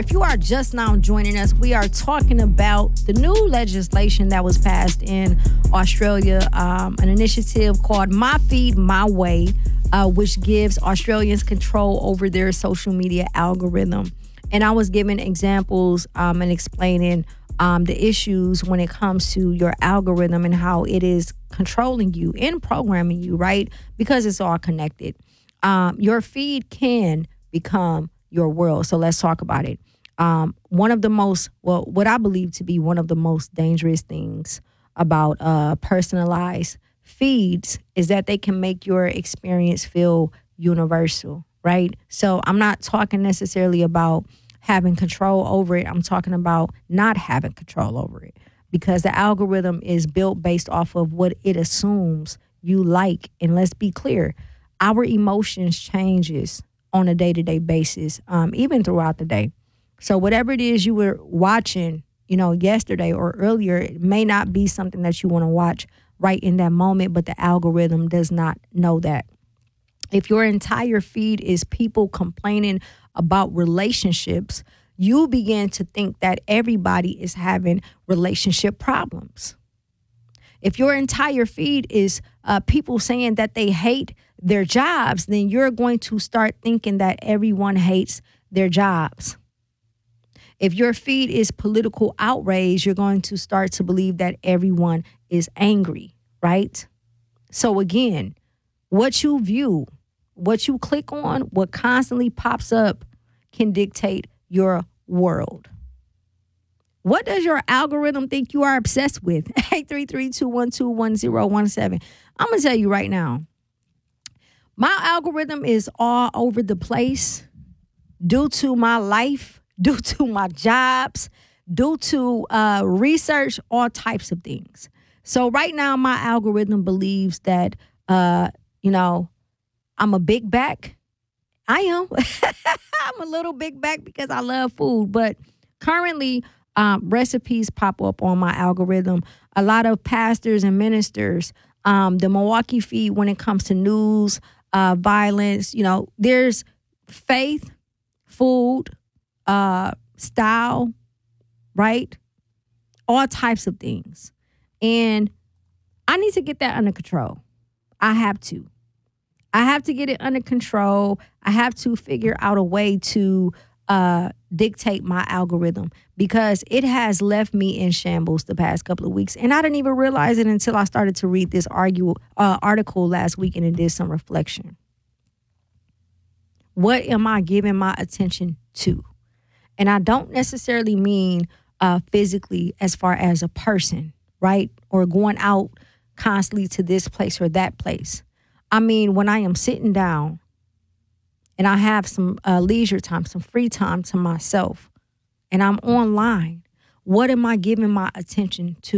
If you are just now joining us, we are talking about the new legislation that was passed in Australia, an initiative called My Feed, My Way, which gives Australians control over their social media algorithm. And I was giving examples and explaining the issues when it comes to your algorithm and how it is controlling you and programming you, right? Because it's all connected. Your feed can become your world. So let's talk about it. One of the most, well, what I believe to be one of the most dangerous things about personalized feeds is that they can make your experience feel universal, right? So I'm not talking necessarily about having control over it. I'm talking about not having control over it because the algorithm is built based off of what it assumes you like. And let's be clear, our emotions changes on a day-to-day basis, even throughout the day. So whatever it is you were watching, yesterday or earlier, it may not be something that you want to watch right in that moment, but the algorithm does not know that. If your entire feed is people complaining about relationships, you begin to think that everybody is having relationship problems. If your entire feed is people saying that they hate their jobs, then you're going to start thinking that everyone hates their jobs. If your feed is political outrage, you're going to start to believe that everyone is angry, right? So again, what you view, what you click on, what constantly pops up can dictate your world. What does your algorithm think you are obsessed with? 833-212-1017. I'm going to tell you right now, my algorithm is all over the place due to my life, due to my jobs, due to research, all types of things. So right now, my algorithm believes that, I'm a big back. I am. I'm a little big back because I love food. But currently, recipes pop up on my algorithm. A lot of pastors and ministers, the Milwaukee feed when it comes to news, violence, there's faith, food, style, right? All types of things. And I need to get that under control. I have to get it under control. I have to figure out a way to dictate my algorithm because it has left me in shambles the past couple of weeks. And I didn't even realize it until I started to read this article last week and it did some reflection. What am I giving my attention to? And I don't necessarily mean physically as far as a person, right? Or going out constantly to this place or that place. I mean, when I am sitting down and I have some leisure time, some free time to myself, and I'm online, what am I giving my attention to?